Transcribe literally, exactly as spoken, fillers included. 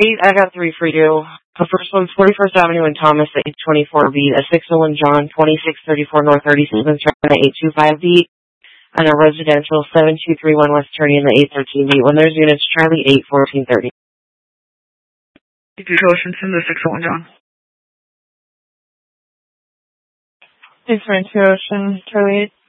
Eight, I got three for you. The first one's forty-first Avenue in Thomas at eight twenty-four B, a six oh one John, twenty-six thirty-four North thirty-seventh Street at eight twenty-five B, and a residential seven two three one West Turney in the eight thirteen B. When there's units, Charlie eight fourteen thirty. You do Ocean from the six oh one John. six twenty-two Ocean, Charlie eight.